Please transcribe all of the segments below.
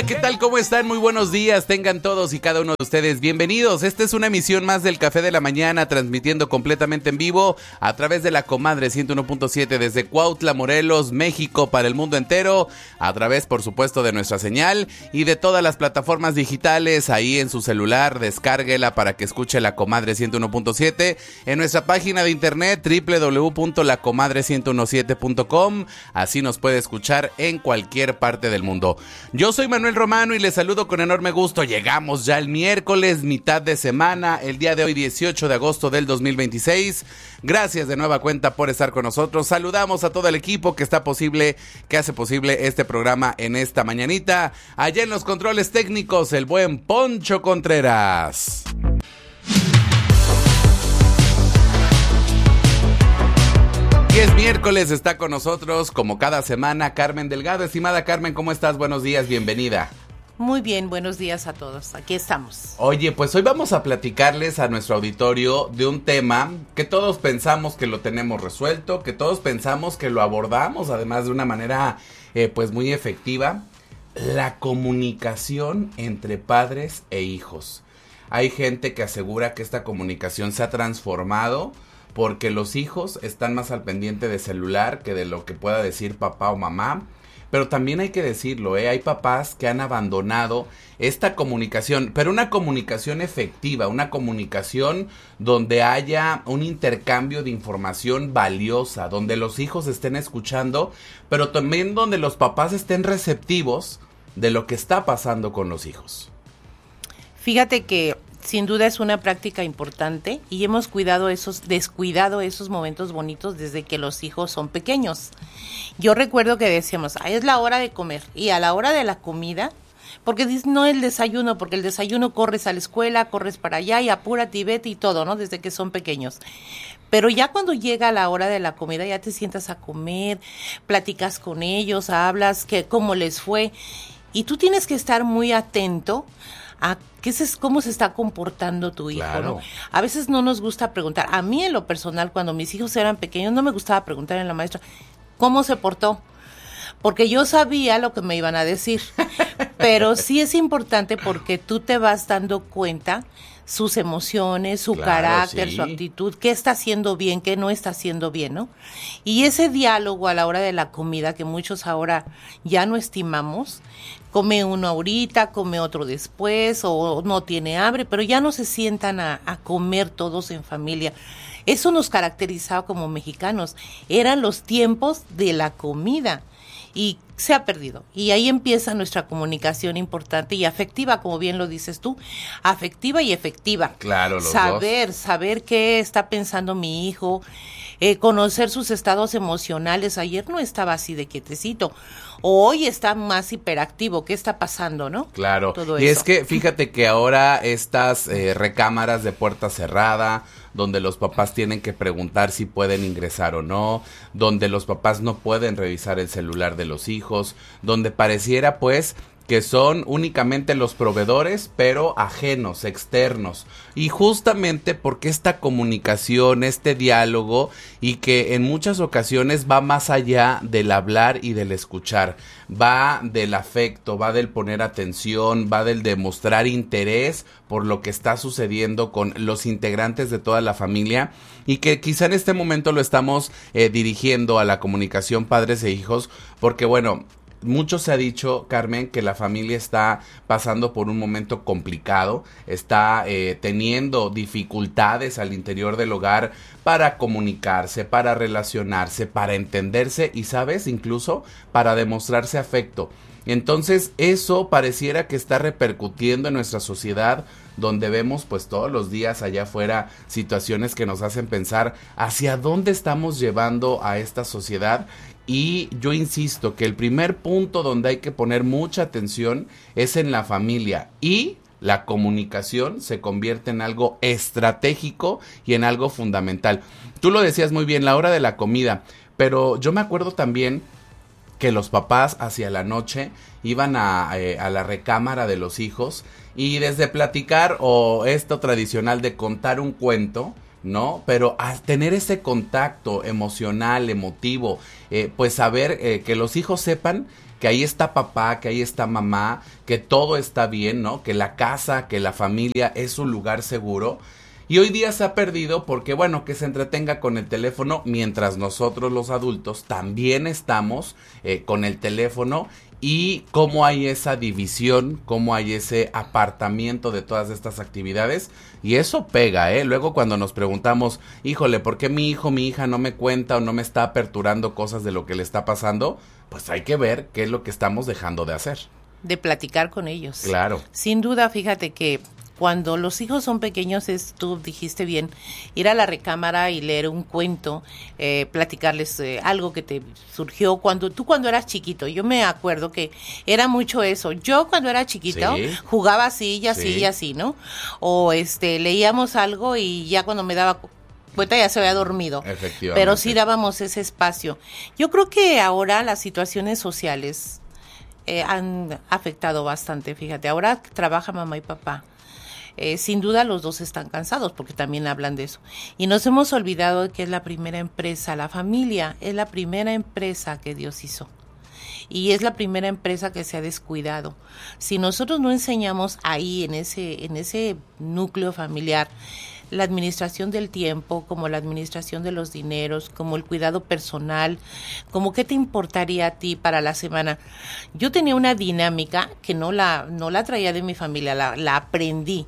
Hola, ¿qué tal? ¿Cómo están? Muy buenos días. Tengan todos y cada uno de ustedes bienvenidos. Esta es una emisión más del Café de la Mañana, transmitiendo completamente en vivo a través de la Comadre 101.7 desde Cuautla, Morelos, México, para el mundo entero, a través, por supuesto, de nuestra señal y de todas las plataformas digitales. Ahí en su celular, descárguela para que escuche la Comadre 101.7 en nuestra página de internet www.lacomadre1017.com. Así nos puede escuchar en cualquier parte del mundo. Yo soy Manuel Romano y les saludo con enorme gusto. Llegamos ya el miércoles, mitad de semana, el día de hoy 18 de agosto del 2026. Gracias de nueva cuenta por estar con nosotros. Saludamos a todo el equipo que hace posible este programa en esta mañanita. Allá en los controles técnicos, el buen Poncho Contreras. Y es miércoles, está con nosotros, como cada semana, Carmen Delgado. Estimada Carmen, ¿cómo estás? Buenos días, bienvenida. Muy bien, buenos días a todos, aquí estamos. Oye, pues hoy vamos a platicarles a nuestro auditorio de un tema que todos pensamos que lo tenemos resuelto, que todos pensamos que lo abordamos, además de una manera pues muy efectiva, la comunicación entre padres e hijos. Hay gente que asegura que esta comunicación se ha transformado porque los hijos están más al pendiente de celular que de lo que pueda decir papá o mamá. Pero también hay que decirlo, hay papás que han abandonado esta comunicación, pero una comunicación efectiva, una comunicación donde haya un intercambio de información valiosa, donde los hijos estén escuchando, pero también donde los papás estén receptivos de lo que está pasando con los hijos. Fíjate que sin duda es una práctica importante y hemos descuidado esos momentos bonitos desde que los hijos son pequeños. Yo recuerdo que decíamos, es la hora de comer, y a la hora de la comida, porque no el desayuno, porque el desayuno corres a la escuela, corres para allá y apúrate y vete y todo, ¿no? Desde que son pequeños. Pero ya cuando llega la hora de la comida, ya te sientas a comer, platicas con ellos, hablas, cómo les fue, y tú tienes que estar muy atento a cómo se está comportando tu hijo, claro, ¿no? A veces no nos gusta preguntar. A mí, en lo personal, cuando mis hijos eran pequeños, no me gustaba preguntar a la maestra cómo se portó, porque yo sabía lo que me iban a decir. Pero sí es importante porque tú te vas dando cuenta sus emociones, su carácter, sí, su actitud, qué está haciendo bien, qué no está haciendo bien, ¿no? Y ese diálogo a la hora de la comida, que muchos ahora ya no estimamos, come uno ahorita, come otro después, o no tiene hambre, pero ya no se sientan a comer todos en familia. Eso nos caracterizaba como mexicanos, eran los tiempos de la comida. Y se ha perdido. Y ahí empieza nuestra comunicación importante y afectiva, como bien lo dices tú, afectiva y efectiva. Claro, los saber qué está pensando mi hijo, conocer sus estados emocionales. Ayer no estaba así de quietecito, hoy está más hiperactivo. ¿Qué está pasando, no? Claro, todo y eso. Es que fíjate que ahora estas recámaras de puerta cerrada, donde los papás tienen que preguntar si pueden ingresar o no, donde los papás no pueden revisar el celular de los hijos, donde pareciera pues que son únicamente los proveedores, pero ajenos, externos. Y justamente porque esta comunicación, este diálogo, y que en muchas ocasiones va más allá del hablar y del escuchar, va del afecto, va del poner atención, va del demostrar interés por lo que está sucediendo con los integrantes de toda la familia, y que quizá en este momento lo estamos dirigiendo a la comunicación padres e hijos, porque bueno, mucho se ha dicho, Carmen, que la familia está pasando por un momento complicado, está teniendo dificultades al interior del hogar para comunicarse, para relacionarse, para entenderse y, ¿sabes? Incluso para demostrarse afecto. Entonces eso pareciera que está repercutiendo en nuestra sociedad, donde vemos pues todos los días allá afuera situaciones que nos hacen pensar hacia dónde estamos llevando a esta sociedad. Y yo insisto que el primer punto donde hay que poner mucha atención es en la familia, y la comunicación se convierte en algo estratégico y en algo fundamental. Tú lo decías muy bien, la hora de la comida, pero yo me acuerdo también que los papás hacia la noche iban a la recámara de los hijos, y desde platicar o esto tradicional de contar un cuento, ¿no? Pero al tener ese contacto emocional, emotivo, pues saber que los hijos sepan que ahí está papá, que ahí está mamá, que todo está bien, ¿no? Que la casa, que la familia es un lugar seguro. Y hoy día se ha perdido porque, bueno, que se entretenga con el teléfono mientras nosotros los adultos también estamos con el teléfono. Y cómo hay esa división, cómo hay ese apartamiento de todas estas actividades. Y eso pega, ¿eh? Luego cuando nos preguntamos, híjole, ¿por qué mi hijo, mi hija no me cuenta o no me está aperturando cosas de lo que le está pasando? Pues hay que ver qué es lo que estamos dejando de hacer. De platicar con ellos. Claro. Sin duda, fíjate que cuando los hijos son pequeños, tú dijiste bien, ir a la recámara y leer un cuento, platicarles algo que te surgió cuando eras chiquito. Yo me acuerdo que era mucho eso. Yo cuando era chiquito jugaba así y así y así, ¿no? O leíamos algo y ya cuando me daba cuenta ya se había dormido. Efectivamente. Pero sí dábamos ese espacio. Yo creo que ahora las situaciones sociales han afectado bastante, fíjate. Ahora trabaja mamá y papá. Sin duda los dos están cansados porque también hablan de eso. Y nos hemos olvidado de que es la primera empresa, la familia es la primera empresa que Dios hizo. Y es la primera empresa que se ha descuidado. Si nosotros no enseñamos ahí en ese núcleo familiar la administración del tiempo, como la administración de los dineros, como el cuidado personal, como qué te importaría a ti para la semana. Yo tenía una dinámica que no la traía de mi familia, la aprendí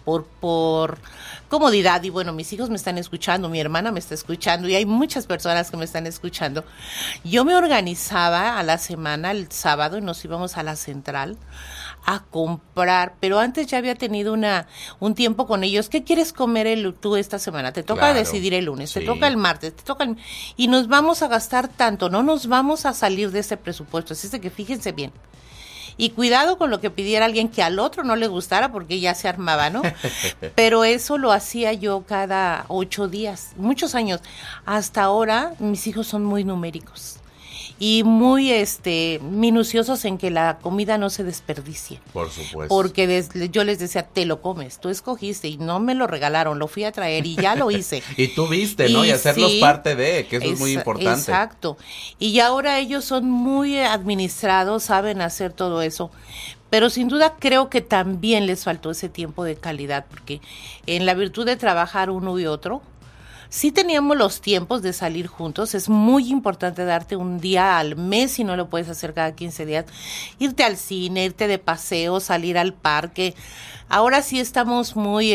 por comodidad. Y bueno, mis hijos me están escuchando, mi hermana me está escuchando y hay muchas personas que me están escuchando. Yo me organizaba a la semana, el sábado, y nos íbamos a la central a comprar, pero antes ya había tenido un tiempo con ellos. ¿Qué quieres comer tú esta semana? Te toca decidir el lunes, te toca el martes, y nos vamos a gastar tanto, no nos vamos a salir de ese presupuesto. Así es de que fíjense bien. Y cuidado con lo que pidiera alguien que al otro no le gustara porque ya se armaba, ¿no? Pero eso lo hacía yo cada 8 días, muchos años. Hasta ahora mis hijos son muy numéricos y muy minuciosos en que la comida no se desperdicie. Por supuesto. Porque yo les decía, te lo comes, tú escogiste y no me lo regalaron, lo fui a traer y ya lo hice. Y tú viste, ¿no? Y hacerlos parte de, que eso es muy importante. Exacto. Y ahora ellos son muy administrados, saben hacer todo eso. Pero sin duda creo que también les faltó ese tiempo de calidad, porque en la virtud de trabajar uno y otro, sí teníamos los tiempos de salir juntos. Es muy importante darte un día al mes, si no lo puedes hacer cada 15 días. Irte al cine, irte de paseo, salir al parque. Ahora sí estamos muy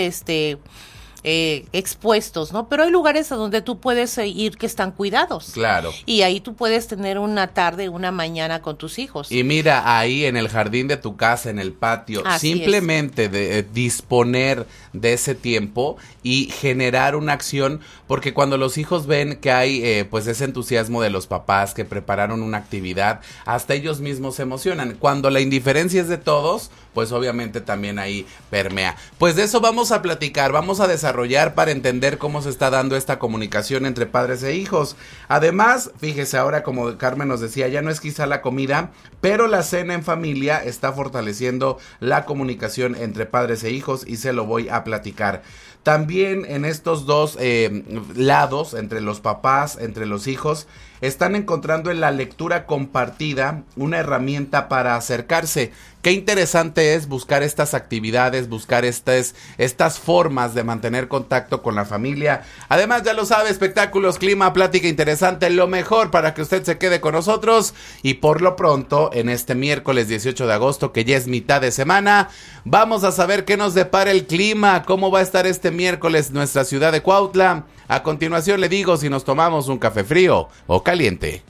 expuestos, ¿no? Pero hay lugares a donde tú puedes ir que están cuidados. Claro. Y ahí tú puedes tener una tarde, una mañana con tus hijos. Y mira, ahí en el jardín de tu casa, en el patio, simplemente de disponer de ese tiempo y generar una acción, porque cuando los hijos ven que hay pues ese entusiasmo de los papás que prepararon una actividad, hasta ellos mismos se emocionan. Cuando la indiferencia es de todos, pues obviamente también ahí permea. Pues de eso vamos a platicar, vamos a desarrollar para entender cómo se está dando esta comunicación entre padres e hijos. Además, fíjese ahora, como Carmen nos decía, ya no es quizá la comida, pero la cena en familia está fortaleciendo la comunicación entre padres e hijos y se lo voy a platicar. También en estos dos lados, entre los papás, entre los hijos, están encontrando en la lectura compartida una herramienta para acercarse. Qué interesante es buscar estas actividades, buscar estas formas de mantener contacto con la familia. Además, ya lo sabe, espectáculos, clima, plática interesante, lo mejor para que usted se quede con nosotros. Y por lo pronto, en este miércoles 18 de agosto, que ya es mitad de semana, vamos a saber qué nos depara el clima, cómo va a estar este miércoles nuestra ciudad de Cuautla. A continuación le digo si nos tomamos un café frío o caliente.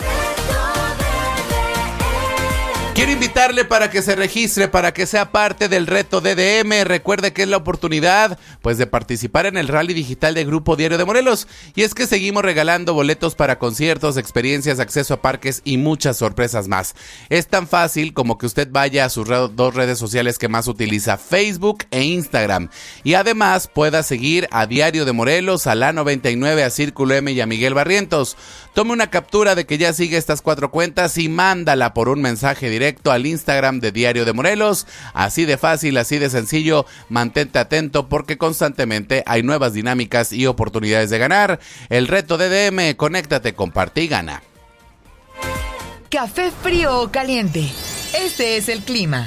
Quiero invitarle para que se registre, para que sea parte del reto DDM. Recuerde que es la oportunidad, pues, de participar en el Rally Digital de Grupo Diario de Morelos. Y es que seguimos regalando boletos para conciertos, experiencias, acceso a parques y muchas sorpresas más. Es tan fácil como que usted vaya a sus dos redes sociales que más utiliza, Facebook e Instagram. Y además pueda seguir a Diario de Morelos, a La 99, a Círculo M y a Miguel Barrientos. Tome una captura de que ya sigue estas 4 cuentas y mándala por un mensaje directo al Instagram de Diario de Morelos. Así de fácil, así de sencillo. Mantente atento porque constantemente hay nuevas dinámicas y oportunidades de ganar. El reto DDM, conéctate, comparte y gana. café frío o caliente. Este es el clima.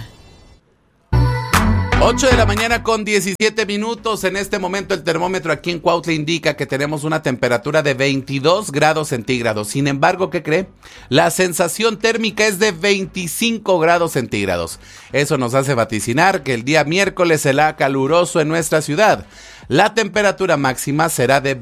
8 de la mañana con 17 minutos. En este momento el termómetro aquí en Cuautla indica que tenemos una temperatura de 22 grados centígrados. Sin embargo, ¿qué cree? La sensación térmica es de 25 grados centígrados. Eso nos hace vaticinar que el día miércoles será caluroso en nuestra ciudad. La temperatura máxima será de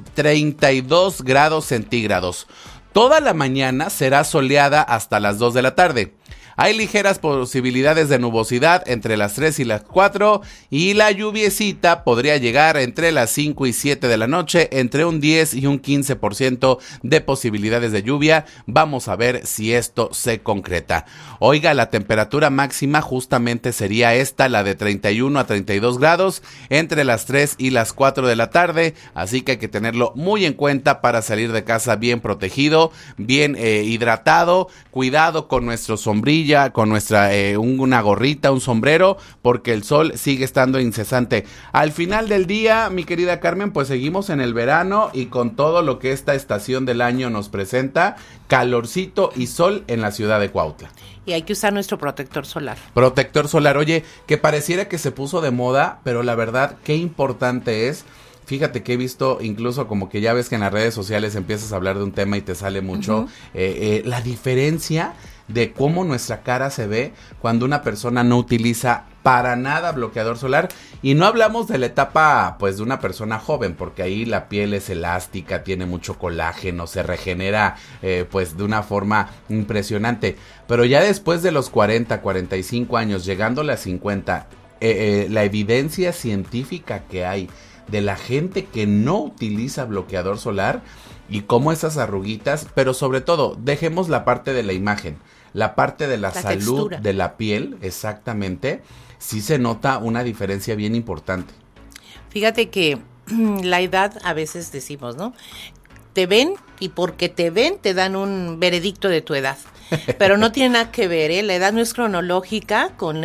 32 grados centígrados. Toda la mañana será soleada hasta las 2 de la tarde. Hay ligeras posibilidades de nubosidad entre las 3 y las 4 y la lluviecita podría llegar entre las 5 y 7 de la noche, entre un 10 y un 15% de posibilidades de lluvia. Vamos a ver si esto se concreta. Oiga, la temperatura máxima justamente sería esta, la de 31 a 32 grados entre las 3 y las 4 de la tarde, así que hay que tenerlo muy en cuenta para salir de casa bien protegido, bien hidratado, cuidado con nuestro sombrillo, con nuestra una gorrita, un sombrero, porque el sol sigue estando incesante. Al final del día, mi querida Carmen, pues seguimos en el verano y con todo lo que esta estación del año nos presenta, calorcito y sol en la ciudad de Cuautla. Y hay que usar nuestro protector solar. Protector solar, oye, que pareciera que se puso de moda, pero la verdad, qué importante es. Fíjate que he visto incluso como que ya ves que en las redes sociales empiezas a hablar de un tema y te sale mucho la diferencia de cómo nuestra cara se ve cuando una persona no utiliza para nada bloqueador solar. Y no hablamos de la etapa pues de una persona joven, porque ahí la piel es elástica, tiene mucho colágeno, se regenera pues de una forma impresionante. Pero ya después de los 40, 45 años, llegándole a 50, la evidencia científica que hay de la gente que no utiliza bloqueador solar y cómo esas arruguitas, pero sobre todo, dejemos la parte de la imagen, la parte de la salud textura de la piel, exactamente, sí se nota una diferencia bien importante. Fíjate que la edad, a veces decimos, ¿no? Te ven y porque te ven te dan un veredicto de tu edad. Pero no tiene nada que ver, ¿eh? La edad no es cronológica con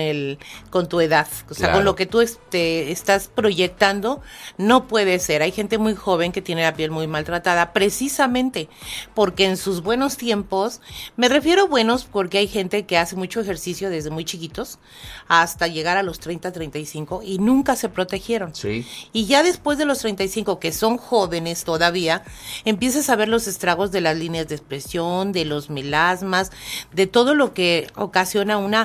tu edad, o sea, claro, con lo que tú estás proyectando, no puede ser. Hay gente muy joven que tiene la piel muy maltratada, precisamente porque en sus buenos tiempos, me refiero buenos porque hay gente que hace mucho ejercicio desde muy chiquitos hasta llegar a los 30, 35 y nunca se protegieron. Sí. Y ya después de los 35, que son jóvenes todavía, empiezas a ver los estragos de las líneas de expresión, de los melasmas, de todo lo que ocasiona una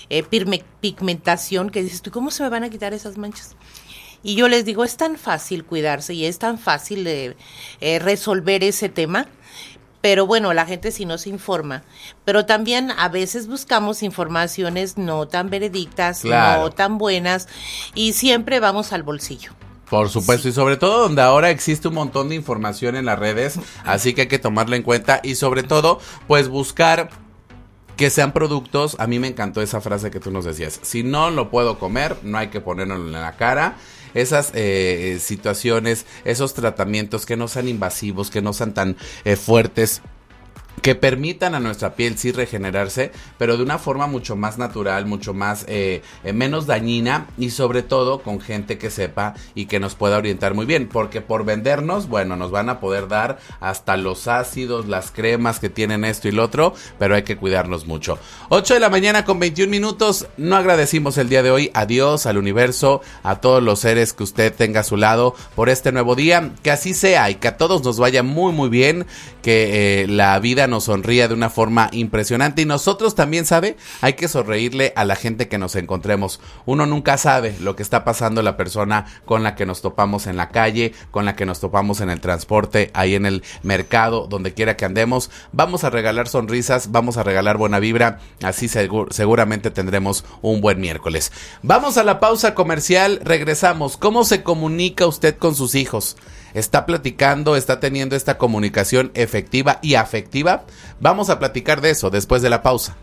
pigmentación que dices tú, ¿cómo se me van a quitar esas manchas? Y yo les digo, es tan fácil cuidarse y es tan fácil resolver ese tema, pero bueno, la gente sí no se informa, pero también a veces buscamos informaciones no tan veredictas, claro, no tan buenas, y siempre vamos al bolsillo. Por supuesto, sí. Y sobre todo donde ahora existe un montón de información en las redes, así que hay que tomarla en cuenta y sobre todo, pues buscar que sean productos. A mí me encantó esa frase que tú nos decías, si no lo puedo comer, no hay que ponérnoslo en la cara. Esas situaciones, esos tratamientos que no sean invasivos, que no sean tan fuertes, que permitan a nuestra piel sí regenerarse, pero de una forma mucho más natural, mucho más menos dañina y sobre todo con gente que sepa y que nos pueda orientar muy bien, porque por vendernos, bueno, nos van a poder dar hasta los ácidos, las cremas que tienen esto y lo otro, pero hay que cuidarnos mucho. 8 de la mañana con 21 minutos, no agradecimos el día de hoy a Dios, al universo, a todos los seres que usted tenga a su lado por este nuevo día, que así sea y que a todos nos vaya muy muy bien, que la vida nos sonría de una forma impresionante y nosotros también, ¿sabe? Hay que sonreírle a la gente que nos encontremos. Uno nunca sabe lo que está pasando la persona con la que nos topamos en la calle, con la que nos topamos en el transporte, ahí en el mercado, donde quiera que andemos. Vamos a regalar sonrisas, vamos a regalar buena vibra, así seguramente tendremos un buen miércoles. Vamos a la pausa comercial, regresamos. ¿Cómo se comunica usted con sus hijos? ¿Está platicando, está teniendo esta comunicación efectiva y afectiva? Vamos a platicar de eso después de la pausa.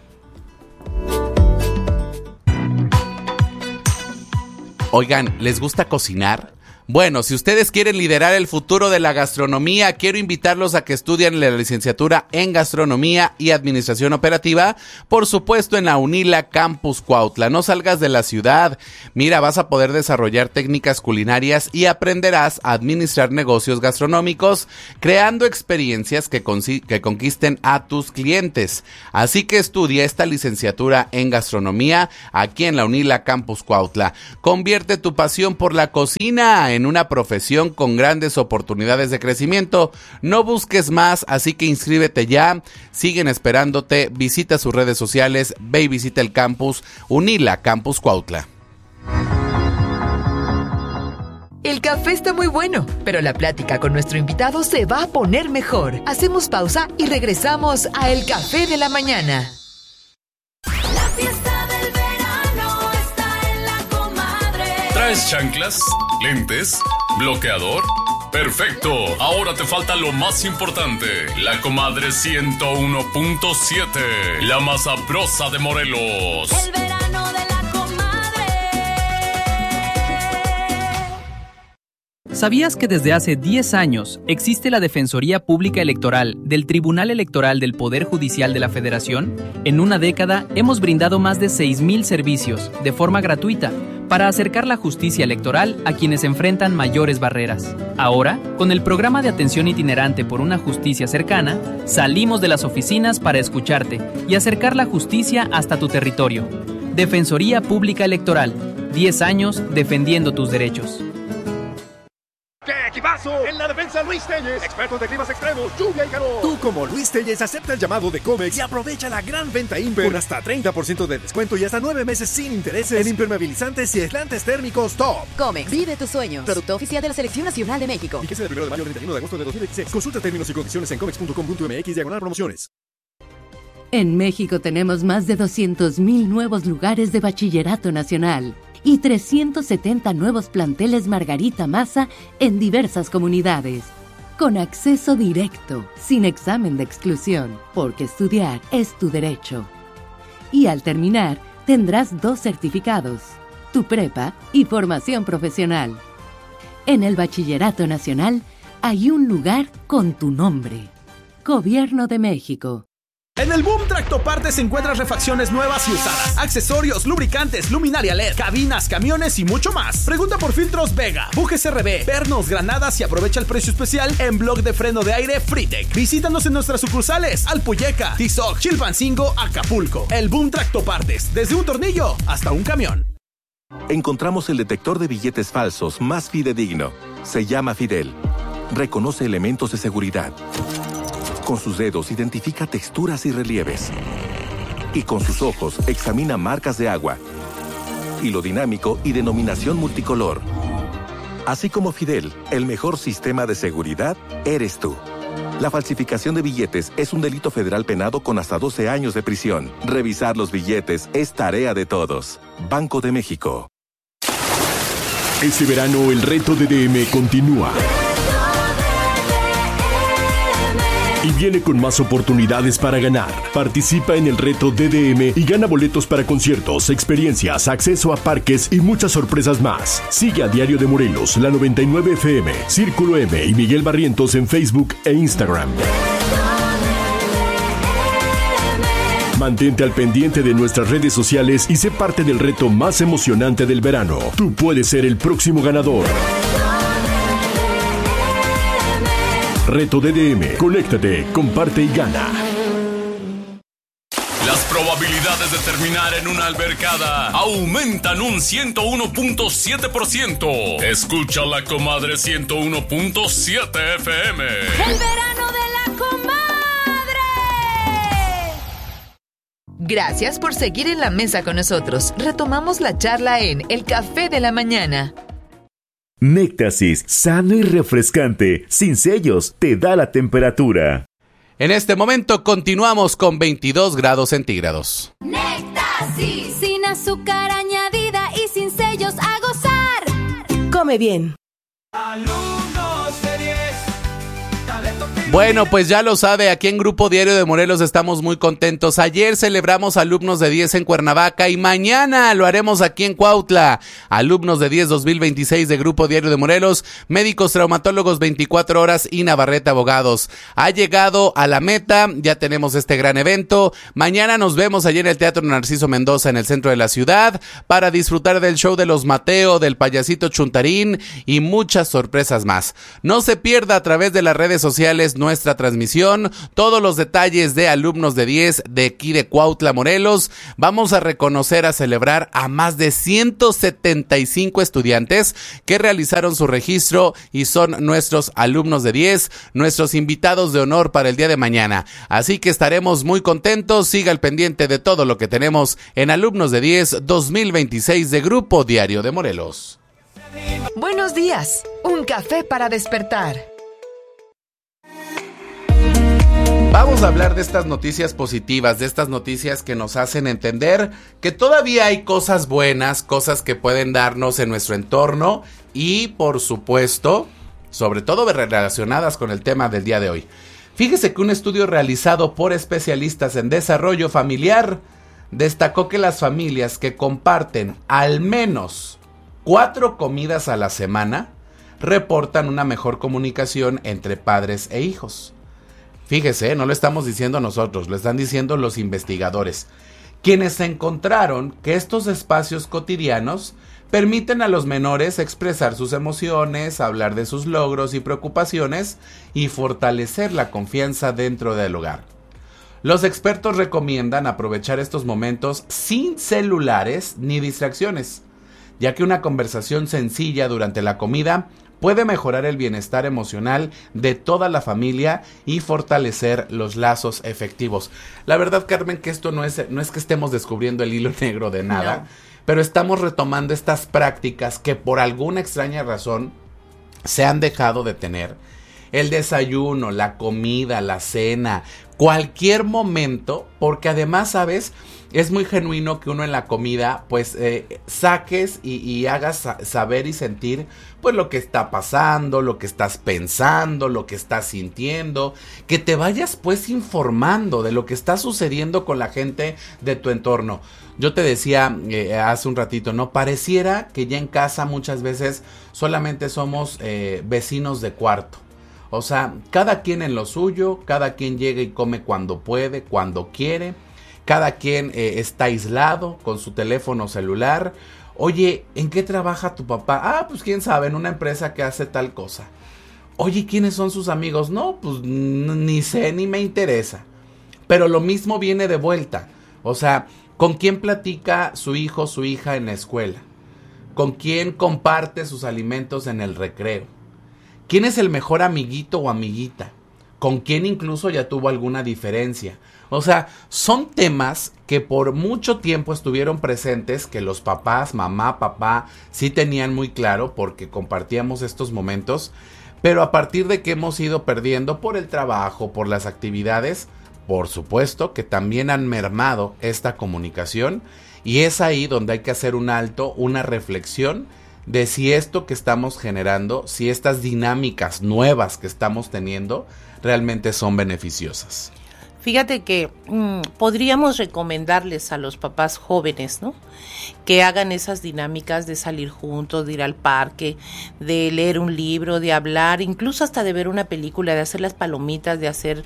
Oigan, ¿les gusta cocinar? Bueno, si ustedes quieren liderar el futuro de la gastronomía, quiero invitarlos a que estudien la licenciatura en Gastronomía y Administración Operativa, por supuesto en la UNILA Campus Cuautla. No salgas de la ciudad. Mira, vas a poder desarrollar técnicas culinarias y aprenderás a administrar negocios gastronómicos, creando experiencias que conquisten a tus clientes. Así que estudia esta licenciatura en Gastronomía aquí en la UNILA Campus Cuautla. Convierte tu pasión por la cocina en una profesión con grandes oportunidades de crecimiento. No busques más, así que inscríbete ya. Siguen esperándote. Visita sus redes sociales. Ve y visita el campus UNILA Campus Cuautla. El café está muy bueno, pero la plática con nuestro invitado se va a poner mejor. Hacemos pausa y regresamos a El Café de la Mañana. La fiesta del verano está en La Comadre. ¿Traes chanclas, lentes, bloqueador? ¡Perfecto! Ahora te falta lo más importante. La Comadre 101.7, la más sabrosa de Morelos. El verano de La Comadre. ¿Sabías que desde hace 10 años existe la Defensoría Pública Electoral del Tribunal Electoral del Poder Judicial de la Federación? En una década hemos brindado más de 6,000 servicios de forma gratuita para acercar la justicia electoral a quienes enfrentan mayores barreras. Ahora, con el programa de atención itinerante por una justicia cercana, salimos de las oficinas para escucharte y acercar la justicia hasta tu territorio. Defensoría Pública Electoral, 10 años defendiendo tus derechos. ¡Qué equipazo! En la defensa, Luis Telles, expertos de climas extremos, lluvia y calor. Tú, como Luis Telles, acepta el llamado de Comex y aprovecha la gran venta Imper con hasta 30% de descuento y hasta 9 meses sin intereses en impermeabilizantes y aislantes térmicos top. Comex, vive tus sueños. Producto oficial de la Selección Nacional de México. Fíjese del 1 de mayo al 31 de agosto de 2016. Consulta términos y condiciones en comex.com.mx/promociones. En México tenemos más de 200,000 nuevos lugares de bachillerato nacional y 370 nuevos planteles Margarita Maza en diversas comunidades, con acceso directo, sin examen de exclusión, porque estudiar es tu derecho. Y al terminar, tendrás 2 certificados, tu prepa y formación profesional. En el Bachillerato Nacional hay un lugar con tu nombre. Gobierno de México. En el Boom Tractopartes encuentras refacciones nuevas y usadas, accesorios, lubricantes, luminaria LED, cabinas, camiones y mucho más. Pregunta por filtros Vega, bujes RB, pernos, granadas y aprovecha el precio especial en bloque de freno de aire Fritec. Visítanos en nuestras sucursales Alpuyeca, Tizoc, Chilpancingo, Acapulco. El Boom Tractopartes, desde un tornillo hasta un camión. Encontramos el detector de billetes falsos más fidedigno. Se llama Fidel. Reconoce elementos de seguridad. Con sus dedos identifica texturas y relieves. Y con sus ojos examina marcas de agua, hilo dinámico y denominación multicolor. Así como Fidel, el mejor sistema de seguridad eres tú. La falsificación de billetes es un delito federal penado con hasta 12 años de prisión. Revisar los billetes es tarea de todos. Banco de México. Este verano el reto DDM continúa. Y viene con más oportunidades para ganar. Participa en el reto DDM y gana boletos para conciertos, experiencias, acceso a parques y muchas sorpresas más. Sigue a Diario de Morelos, la 99 FM, Círculo M y Miguel Barrientos en Facebook e Instagram. Mantente al pendiente de nuestras redes sociales y sé parte del reto más emocionante del verano. Tú puedes ser el próximo ganador. Reto DDM. Conéctate, comparte y gana. Las probabilidades de terminar en una albercada aumentan un 101.7%. Escucha La Comadre 101.7 FM. El verano de La Comadre. Gracias por seguir en la mesa con nosotros. Retomamos la charla en El Café de la Mañana. Néctasis, sano y refrescante, sin sellos, te da la temperatura. En este momento continuamos con 22 grados centígrados. Néctasis, sin azúcar añadida y sin sellos, a gozar. Come bien. Alumnos de 10, talento que Bueno, pues ya lo sabe, aquí en Grupo Diario de Morelos estamos muy contentos. Ayer celebramos alumnos de 10 en Cuernavaca y mañana lo haremos aquí en Cuautla. Alumnos de 10 2026 de Grupo Diario de Morelos, médicos traumatólogos 24 horas y Navarrete Abogados. Ha llegado a la meta, ya tenemos este gran evento. Mañana nos vemos allí en el Teatro Narciso Mendoza en el centro de la ciudad para disfrutar del show de los Mateo, del payasito Chuntarín y muchas sorpresas más. No se pierda a través de las redes sociales nuestra transmisión, todos los detalles de alumnos de 10 de aquí de Cuautla, Morelos. Vamos a reconocer, a celebrar a más de 175 estudiantes que realizaron su registro y son nuestros alumnos de 10, nuestros invitados de honor para el día de mañana. Así que estaremos muy contentos. Siga al pendiente de todo lo que tenemos en Alumnos de 10 2026 de Grupo Diario de Morelos. Buenos días, un café para despertar. Vamos a hablar de estas noticias positivas, de estas noticias que nos hacen entender que todavía hay cosas buenas, cosas que pueden darnos en nuestro entorno y, por supuesto, sobre todo relacionadas con el tema del día de hoy. Fíjese que un estudio realizado por especialistas en desarrollo familiar destacó que las familias que comparten al menos 4 comidas a la semana reportan una mejor comunicación entre padres e hijos. Fíjese, no lo estamos diciendo nosotros, lo están diciendo los investigadores, quienes encontraron que estos espacios cotidianos permiten a los menores expresar sus emociones, hablar de sus logros y preocupaciones y fortalecer la confianza dentro del hogar. Los expertos recomiendan aprovechar estos momentos sin celulares ni distracciones, ya que una conversación sencilla durante la comida puede mejorar el bienestar emocional de toda la familia y fortalecer los lazos efectivos. La verdad, Carmen, que esto no es que estemos descubriendo el hilo negro de nada, pero estamos retomando estas prácticas que por alguna extraña razón se han dejado de tener. El desayuno, la comida, la cena, cualquier momento, porque además, ¿sabes? Es muy genuino que uno en la comida pues saques y hagas saber y sentir pues lo que está pasando, lo que estás pensando, lo que estás sintiendo, que te vayas pues informando de lo que está sucediendo con la gente de tu entorno. Yo te decía hace un ratito, ¿no? Pareciera que ya en casa muchas veces solamente somos vecinos de cuarto. O sea, cada quien en lo suyo, cada quien llega y come cuando puede, cuando quiere. Cada quien está aislado con su teléfono celular. Oye, ¿en qué trabaja tu papá? Ah, pues quién sabe, en una empresa que hace tal cosa. Oye, ¿quiénes son sus amigos? No, pues ni sé, ni me interesa. Pero lo mismo viene de vuelta. O sea, ¿con quién platica su hijo, su hija en la escuela? ¿Con quién comparte sus alimentos en el recreo? ¿Quién es el mejor amiguito o amiguita? ¿Con quién incluso ya tuvo alguna diferencia? O sea, son temas que por mucho tiempo estuvieron presentes, que los papás, mamá, papá, sí tenían muy claro porque compartíamos estos momentos, pero a partir de que hemos ido perdiendo por el trabajo, por las actividades, por supuesto que también han mermado esta comunicación y es ahí donde hay que hacer un alto, una reflexión de si esto que estamos generando, si estas dinámicas nuevas que estamos teniendo realmente son beneficiosas. Fíjate que podríamos recomendarles a los papás jóvenes, ¿no? Que hagan esas dinámicas de salir juntos, de ir al parque, de leer un libro, de hablar, incluso hasta de ver una película, de hacer las palomitas, de hacer...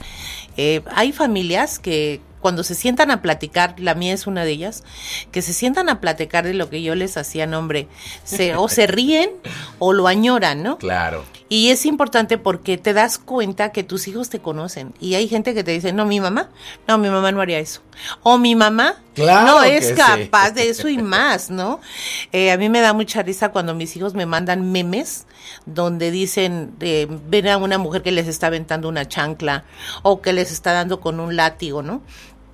hay familias que cuando se sientan a platicar, la mía es una de ellas, que se sientan a platicar de lo que yo les hacía, no, hombre, o se ríen o lo añoran, ¿no? Claro. Y es importante porque te das cuenta que tus hijos te conocen. Y hay gente que te dice, no, mi mamá no haría eso. O mi mamá claro no es capaz sí. de eso y más, ¿no? A mí me da mucha risa cuando mis hijos me mandan memes donde dicen, ven a una mujer que les está aventando una chancla o que les está dando con un látigo, ¿no?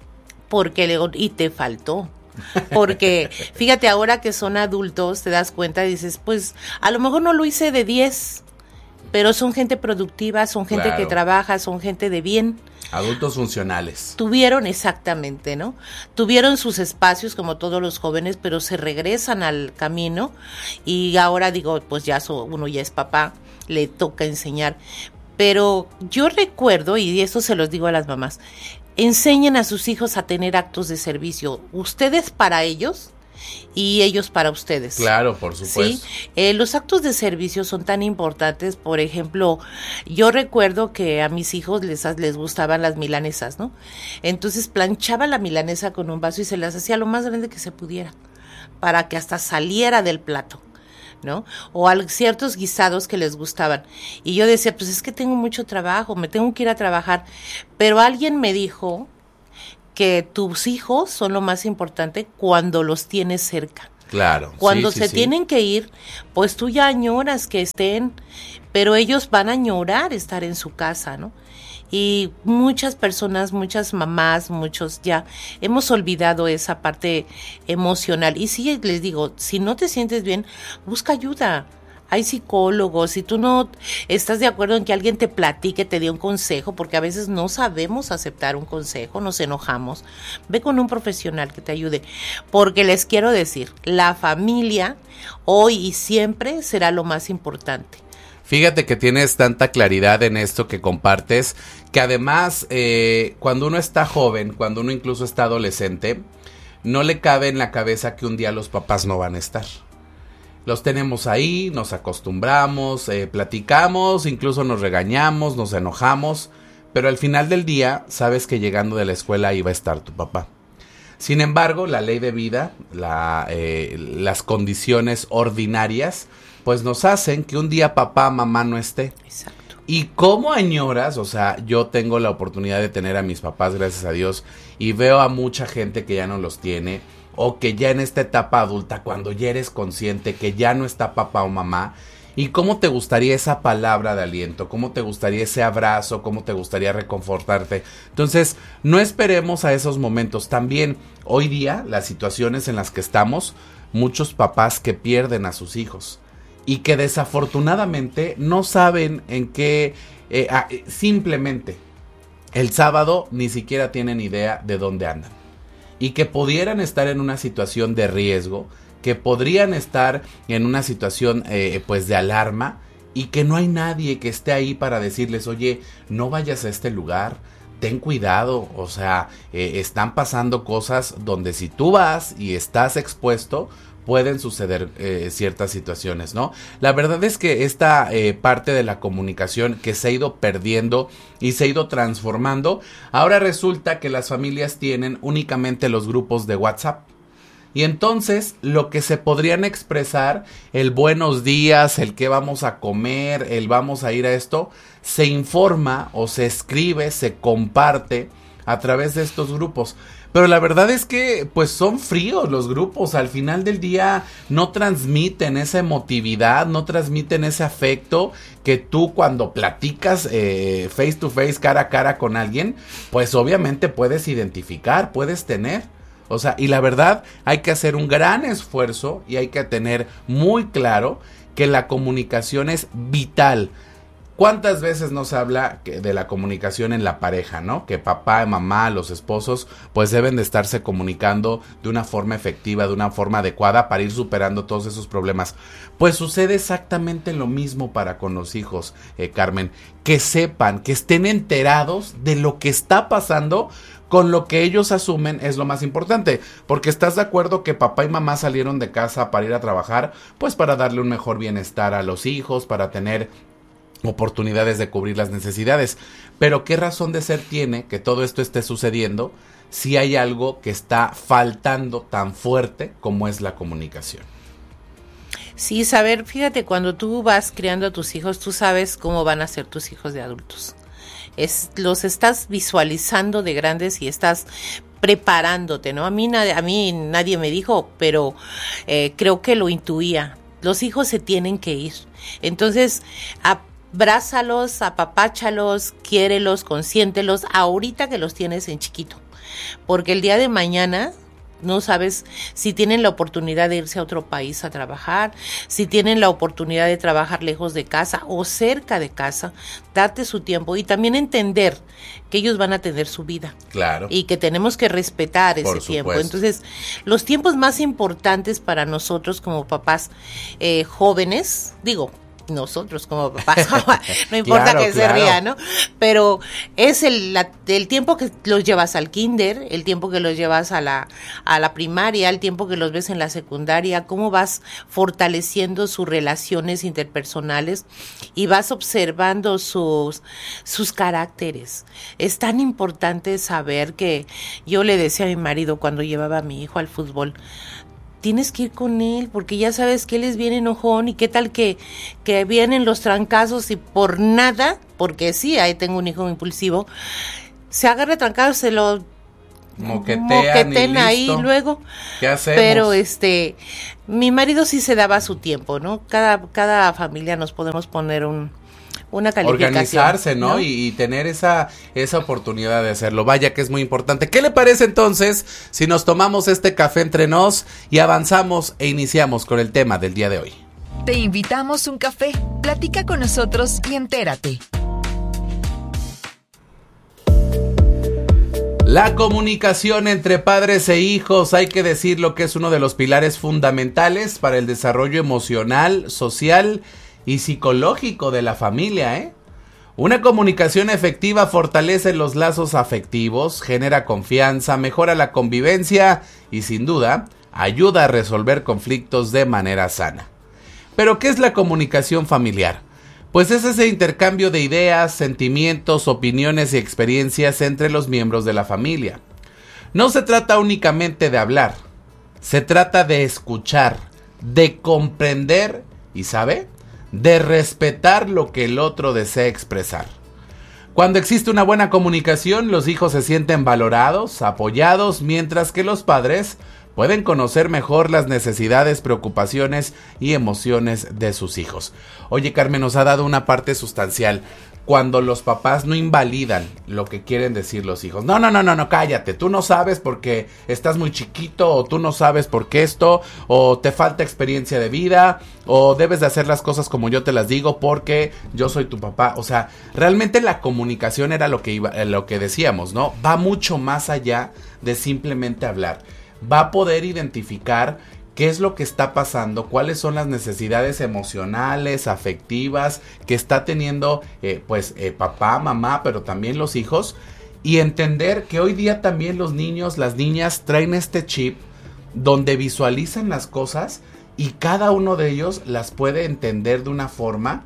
Porque le digo, y te faltó. Porque fíjate, ahora que son adultos, te das cuenta y dices, pues a lo mejor no lo hice de 10, pero son gente productiva, son gente claro. que trabaja, son gente de bien. Adultos funcionales. Tuvieron exactamente, ¿no? Tuvieron sus espacios como todos los jóvenes, pero se regresan al camino y ahora digo, pues ya uno ya es papá, le toca enseñar. Pero yo recuerdo, y eso se los digo a las mamás, enseñen a sus hijos a tener actos de servicio, ustedes para ellos y ellos para ustedes. Claro, por supuesto. ¿Sí? Los actos de servicio son tan importantes. Por ejemplo, yo recuerdo que a mis hijos les gustaban las milanesas, ¿no? Entonces planchaba la milanesa con un vaso y se las hacía lo más grande que se pudiera, para que hasta saliera del plato, ¿no? O ciertos guisados que les gustaban. Y yo decía, pues es que tengo mucho trabajo, me tengo que ir a trabajar. Pero alguien me dijo que tus hijos son lo más importante cuando los tienes cerca. Claro. Cuando se tienen que ir, pues tú ya añoras que estén, pero ellos van a añorar estar en su casa, ¿no? Y muchas personas, muchas mamás, muchos ya hemos olvidado esa parte emocional. Y sí, les digo, si no te sientes bien, busca ayuda. Hay psicólogos, si tú no estás de acuerdo en que alguien te platique, te dé un consejo, porque a veces no sabemos aceptar un consejo, nos enojamos, ve con un profesional que te ayude, porque les quiero decir, la familia hoy y siempre será lo más importante. Fíjate que tienes tanta claridad en esto que compartes, que además cuando uno está joven, cuando uno incluso está adolescente, no le cabe en la cabeza que un día los papás no van a estar. Los tenemos ahí, nos acostumbramos, platicamos, incluso nos regañamos, nos enojamos, pero al final del día sabes que llegando de la escuela iba a estar tu papá. Sin embargo, la ley de vida, las condiciones ordinarias, pues nos hacen que un día papá, mamá no esté. Exacto. Y cómo añoras, o sea, yo tengo la oportunidad de tener a mis papás, gracias a Dios, y veo a mucha gente que ya no los tiene, o que ya en esta etapa adulta, cuando ya eres consciente que ya no está papá o mamá, y cómo te gustaría esa palabra de aliento, cómo te gustaría ese abrazo, cómo te gustaría reconfortarte. Entonces, no esperemos a esos momentos. También, hoy día, las situaciones en las que estamos, muchos papás que pierden a sus hijos, y que desafortunadamente no saben en qué, simplemente, el sábado ni siquiera tienen idea de dónde andan. Y que pudieran estar en una situación de riesgo, que podrían estar en una situación pues de alarma, y que no hay nadie que esté ahí para decirles, oye, no vayas a este lugar, ten cuidado, o sea, están pasando cosas donde si tú vas y estás expuesto, pueden suceder ciertas situaciones, ¿no? La verdad es que esta parte de la comunicación que se ha ido perdiendo y se ha ido transformando, ahora resulta que las familias tienen únicamente los grupos de WhatsApp. Y entonces lo que se podrían expresar, el buenos días, el qué vamos a comer, el vamos a ir a esto, se informa o se escribe, se comparte a través de estos grupos. Pero la verdad es que pues son fríos los grupos, al final del día no transmiten esa emotividad, no transmiten ese afecto que tú cuando platicas face to face, cara a cara con alguien, pues obviamente puedes identificar, puedes tener. O sea, y la verdad hay que hacer un gran esfuerzo y hay que tener muy claro que la comunicación es vital. ¿Cuántas veces nos habla de la comunicación en la pareja, no? Que papá, mamá, los esposos, pues deben de estarse comunicando de una forma efectiva, de una forma adecuada para ir superando todos esos problemas. Pues sucede exactamente lo mismo para con los hijos, Carmen. Que sepan, que estén enterados de lo que está pasando con lo que ellos asumen es lo más importante. Porque estás de acuerdo que papá y mamá salieron de casa para ir a trabajar, pues para darle un mejor bienestar a los hijos, para tener oportunidades de cubrir las necesidades, pero ¿qué razón de ser tiene que todo esto esté sucediendo si hay algo que está faltando tan fuerte como es la comunicación? Sí, saber, fíjate, cuando tú vas criando a tus hijos, tú sabes cómo van a ser tus hijos de adultos. Los estás visualizando de grandes y estás preparándote, ¿no? A mí nadie me dijo, pero creo que lo intuía. Los hijos se tienen que ir. Entonces, abrázalos, apapáchalos, quiérelos, consiéntelos ahorita que los tienes en chiquito, porque el día de mañana no sabes si tienen la oportunidad de irse a otro país a trabajar, si tienen la oportunidad de trabajar lejos de casa o cerca de casa. Date su tiempo y también entender que ellos van a tener su vida. Claro. Y que tenemos que respetar ese tiempo. Entonces, los tiempos más importantes para nosotros como papás jóvenes, nosotros como papás, no importa Claro, que se ría, ¿no? Pero es el tiempo que los llevas al kinder, el tiempo que los llevas a la primaria, el tiempo que los ves en la secundaria, cómo vas fortaleciendo sus relaciones interpersonales y vas observando sus caracteres. Es tan importante saber que yo le decía a mi marido cuando llevaba a mi hijo al fútbol, tienes que ir con él porque ya sabes que él es bien enojón y qué tal que vienen los trancazos y por nada, porque sí, ahí tengo un hijo impulsivo, se agarra trancazos, se lo moquetean ahí luego. ¿Qué hacemos? Pero mi marido sí se daba su tiempo, ¿no? Cada familia nos podemos poner una calificación. Organizarse, ¿no? Y tener esa oportunidad de hacerlo. Vaya que es muy importante. ¿Qué le parece entonces si nos tomamos este café entre nos y avanzamos e iniciamos con el tema del día de hoy? Te invitamos un café. Platica con nosotros y entérate. La comunicación entre padres e hijos, hay que decirlo que es uno de los pilares fundamentales para el desarrollo emocional, social y psicológico de la familia, ¿eh? Una comunicación efectiva fortalece los lazos afectivos, genera confianza, mejora la convivencia y sin duda ayuda a resolver conflictos de manera sana. ¿Pero qué es la comunicación familiar? Pues es ese intercambio de ideas, sentimientos, opiniones y experiencias entre los miembros de la familia. No se trata únicamente de hablar, se trata de escuchar, de comprender y, ¿sabe?, de respetar lo que el otro desea expresar. Cuando existe una buena comunicación, los hijos se sienten valorados, apoyados, mientras que los padres pueden conocer mejor las necesidades, preocupaciones y emociones de sus hijos. Oye, Carmen, nos ha dado una parte sustancial. Cuando los papás no invalidan lo que quieren decir los hijos. No, cállate. Tú no sabes porque estás muy chiquito, o tú no sabes por qué esto, o te falta experiencia de vida, o debes de hacer las cosas como yo te las digo porque yo soy tu papá. O sea, realmente la comunicación era lo que decíamos, ¿no? Va mucho más allá de simplemente hablar. Va a poder identificar qué es lo que está pasando, cuáles son las necesidades emocionales, afectivas que está teniendo papá, mamá, pero también los hijos, y entender que hoy día también los niños, las niñas traen este chip donde visualizan las cosas y cada uno de ellos las puede entender de una forma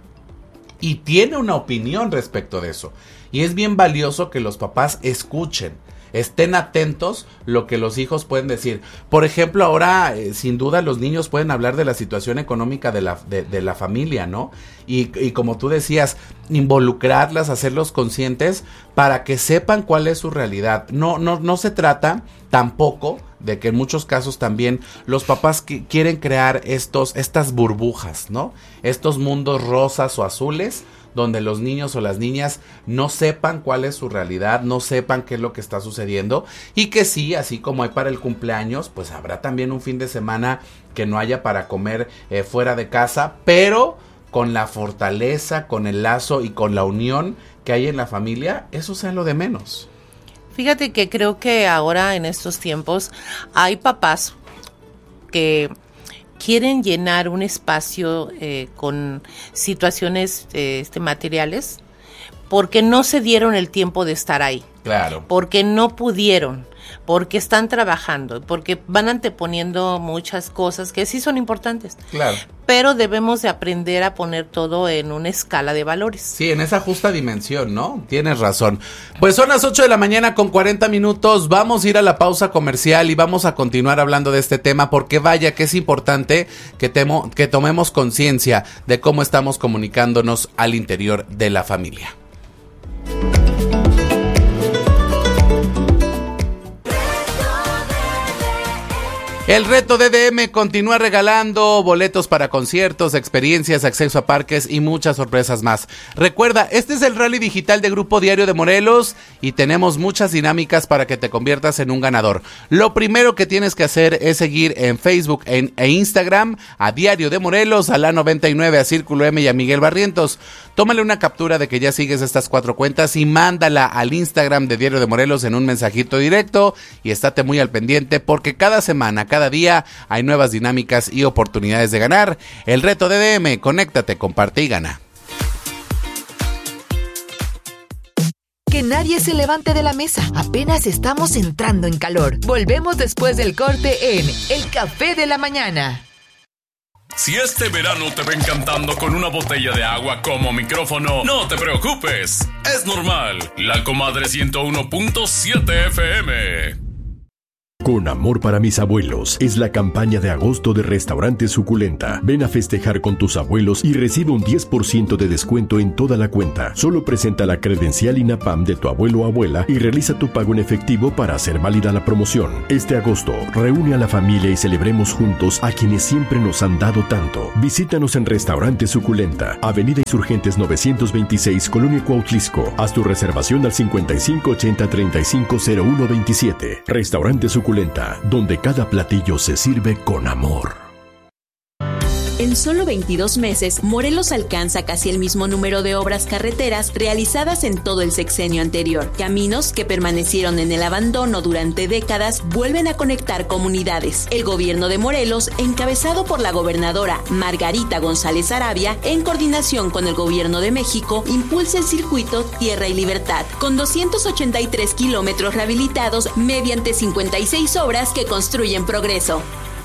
y tiene una opinión respecto de eso. Y es bien valioso que los papás escuchen. Estén atentos lo que los hijos pueden decir. Por ejemplo, ahora sin duda los niños pueden hablar de la situación económica de la familia, ¿no? Y como tú decías, involucrarlas, hacerlos conscientes para que sepan cuál es su realidad. No se trata tampoco de que en muchos casos también los papás quieren crear estas burbujas, ¿no? Estos mundos rosas o azules donde los niños o las niñas no sepan cuál es su realidad, no sepan qué es lo que está sucediendo, y que sí, así como hay para el cumpleaños, pues habrá también un fin de semana que no haya para comer fuera de casa, pero con la fortaleza, con el lazo y con la unión que hay en la familia, eso sea lo de menos. Fíjate que creo que ahora en estos tiempos hay papás que quieren llenar un espacio con situaciones materiales porque no se dieron el tiempo de estar ahí. Claro. Porque no pudieron, porque están trabajando, porque van anteponiendo muchas cosas que sí son importantes. Claro. Pero debemos de aprender a poner todo en una escala de valores. Sí, en esa justa dimensión, ¿no? Tienes razón. Pues son las 8 de la mañana con 40 minutos. Vamos a ir a la pausa comercial y vamos a continuar hablando de este tema porque vaya que es importante que tomemos conciencia de cómo estamos comunicándonos al interior de la familia. El reto DDM continúa regalando boletos para conciertos, experiencias, acceso a parques y muchas sorpresas más. Recuerda, este es el Rally Digital de Grupo Diario de Morelos y tenemos muchas dinámicas para que te conviertas en un ganador. Lo primero que tienes que hacer es seguir en Facebook e Instagram a Diario de Morelos, a la 99, a Círculo M y a Miguel Barrientos. Tómale una captura de que ya sigues estas 4 cuentas y mándala al Instagram de Diario de Morelos en un mensajito directo y estate muy al pendiente porque cada semana, Cada día hay nuevas dinámicas y oportunidades de ganar. El reto DDM, conéctate, comparte y gana. Que nadie se levante de la mesa. Apenas estamos entrando en calor. Volvemos después del corte en El Café de la Mañana. Si este verano te ven cantando con una botella de agua como micrófono, no te preocupes. Es normal. La Comadre 101.7 FM. Con amor para mis abuelos es la campaña de agosto de Restaurante Suculenta. Ven a festejar con tus abuelos y recibe un 10% de descuento en toda la cuenta. Solo presenta la credencial INAPAM de tu abuelo o abuela y realiza tu pago en efectivo para hacer válida la promoción. Este agosto, reúne a la familia y celebremos juntos a quienes siempre nos han dado tanto. Visítanos en Restaurante Suculenta, Avenida Insurgentes 926, Colonia Cuautlisco. Haz tu reservación al 5580-350127. Restaurante Suculenta, donde cada platillo se sirve con amor. En solo 22 meses, Morelos alcanza casi el mismo número de obras carreteras realizadas en todo el sexenio anterior. Caminos que permanecieron en el abandono durante décadas vuelven a conectar comunidades. El gobierno de Morelos, encabezado por la gobernadora Margarita González Arabia, en coordinación con el gobierno de México, impulsa el circuito Tierra y Libertad, con 283 kilómetros rehabilitados mediante 56 obras que construyen progreso.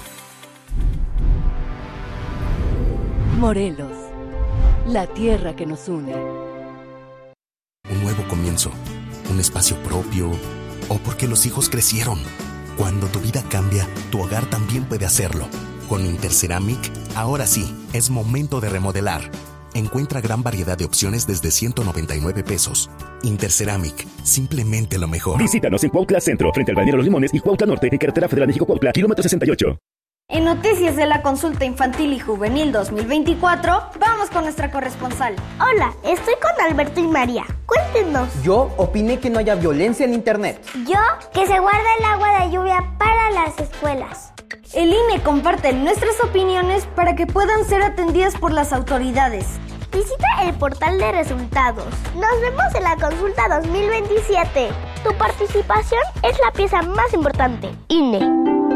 Morelos, la tierra que nos une. Un nuevo comienzo, un espacio propio, o porque los hijos crecieron. Cuando tu vida cambia, tu hogar también puede hacerlo. Con Interceramic, ahora sí, es momento de remodelar. Encuentra gran variedad de opciones desde 199 pesos. Interceramic, simplemente lo mejor. Visítanos en Cuautla Centro, frente al Balneario Los Limones y Cuautla Norte, en Carretera Federal México-Cuautla, kilómetro 68. En Noticias de la Consulta Infantil y Juvenil 2024, vamos con nuestra corresponsal. Hola, estoy con Alberto y María. Cuéntenos. Yo opiné que no haya violencia en internet. Yo, que se guarde el agua de lluvia para las escuelas. El INE comparte nuestras opiniones para que puedan ser atendidas por las autoridades. Visita el portal de resultados. Nos vemos en la consulta 2027. Tu participación es la pieza más importante. INE.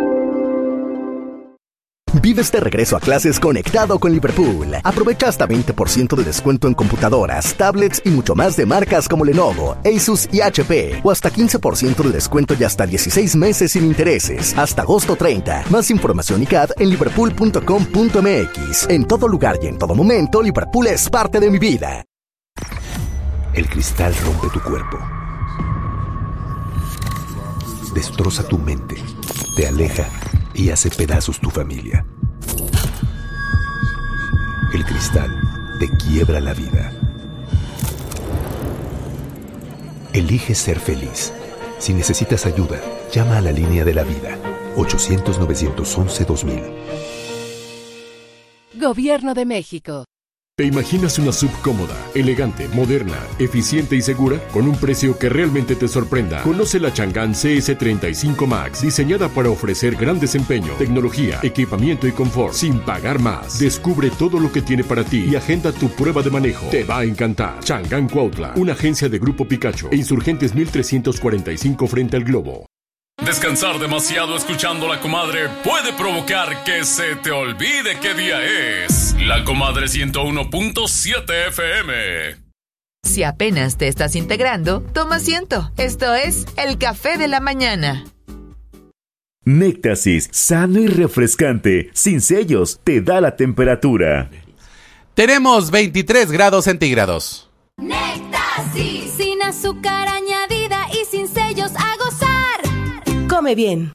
Vives de regreso a clases conectado con Liverpool. Aprovecha hasta 20% de descuento en computadoras, tablets y mucho más de marcas como Lenovo, Asus y HP. O hasta 15% de descuento y hasta 16 meses sin intereses. Hasta agosto 30. Más información y CAD en liverpool.com.mx. En todo lugar y en todo momento, Liverpool es parte de mi vida. El cristal rompe tu cuerpo. Destroza tu mente. Te aleja y hace pedazos tu familia. El cristal te quiebra la vida. Elige ser feliz. Si necesitas ayuda, llama a la línea de la vida. 800-911-2000. Gobierno de México. ¿Te imaginas una sub cómoda, elegante, moderna, eficiente y segura? Con un precio que realmente te sorprenda. Conoce la Chang'an CS35 Max, diseñada para ofrecer gran desempeño, tecnología, equipamiento y confort, sin pagar más. Descubre todo lo que tiene para ti y agenda tu prueba de manejo. Te va a encantar. Chang'an Cuautla, una agencia de Grupo Picacho e Insurgentes 1345 frente al Globo. Descansar demasiado escuchando La Comadre puede provocar que se te olvide qué día es. La Comadre 101.7 FM. Si apenas te estás integrando, toma asiento. Esto es El Café de la Mañana. Néctasis, sano y refrescante, sin sellos, te da la temperatura. Tenemos 23 grados centígrados. Néctasis, sin azúcar añadida y sin sellos, a gozar. Come bien.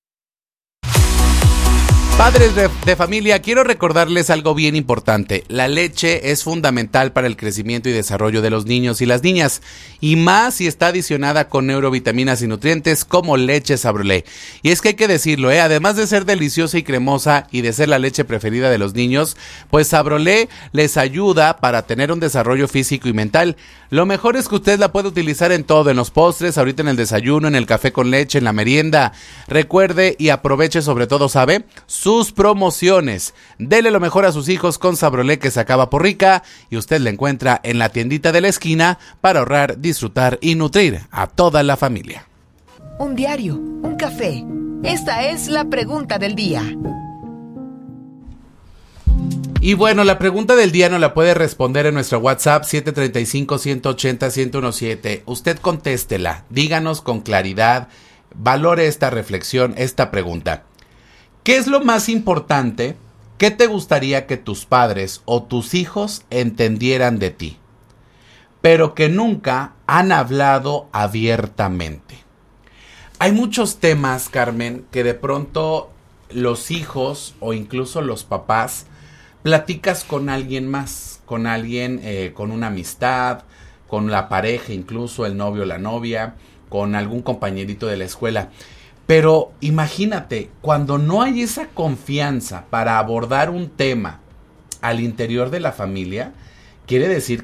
Padres de familia, quiero recordarles algo bien importante. La leche es fundamental para el crecimiento y desarrollo de los niños y las niñas, y más si está adicionada con neurovitaminas y nutrientes como leche Sabrolé. Y es que hay que decirlo, además de ser deliciosa y cremosa y de ser la leche preferida de los niños, pues Sabrolé les ayuda para tener un desarrollo físico y mental. Lo mejor es que usted la puede utilizar en todo, en los postres, ahorita en el desayuno, en el café con leche, en la merienda. Recuerde y aproveche sobre todo, ¿sabe?, sus promociones. Dele lo mejor a sus hijos con Sabrolé, que se acaba por rica, y usted la encuentra en la tiendita de la esquina para ahorrar, disfrutar y nutrir a toda la familia. Un diario, un café, Esta es la pregunta del día. Y bueno, la pregunta del día nos la puede responder en nuestro WhatsApp 735-180-1017. Usted contéstela, díganos con claridad, valore esta reflexión, esta pregunta. ¿Qué es lo más importante que te gustaría que tus padres o tus hijos entendieran de ti, pero que nunca han hablado abiertamente? Hay muchos temas, Carmen, que de pronto los hijos o incluso los papás platicas con alguien más, con alguien, con una amistad, con la pareja, incluso el novio o la novia, con algún compañerito de la escuela. Pero imagínate, cuando no hay esa confianza para abordar un tema al interior de la familia, quiere decir